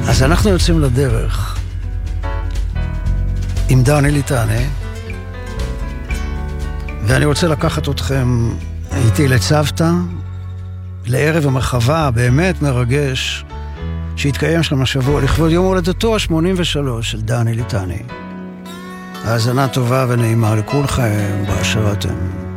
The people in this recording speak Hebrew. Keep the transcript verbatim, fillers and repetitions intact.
אז אנחנו יוצאים לדרך עם דני ליטני, ואני רוצה לקחת אתכם איתי לצוותא, לערב המחווה באמת מרגש שהתקיים שם השבוע לכבוד יום הולדתו ה-שמונים ושלוש של דני ליטני. האזנה טובה ונעימה לכולכם באשר אתם.